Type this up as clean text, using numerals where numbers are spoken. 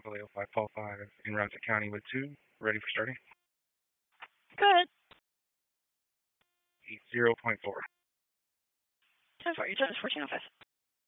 Charlie 05 Paul 5 in route to County with 2. Ready for starting? Go ahead. 0.4. 10-4, your time is 14:05.